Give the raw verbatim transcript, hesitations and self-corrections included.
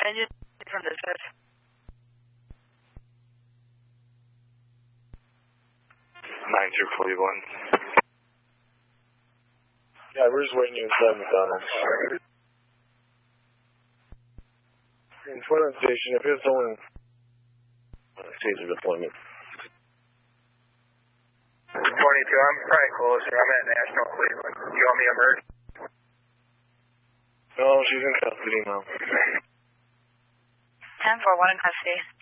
Engine from dispatch. nine two Cleveland. Yeah, we're just waiting inside McDonald's. In front of the station, if it's someone... Taser deployment. twenty-two, I'm probably closer. I'm at National Cleveland. Do you want me to merge? No, she's in custody now. ten four one in custody.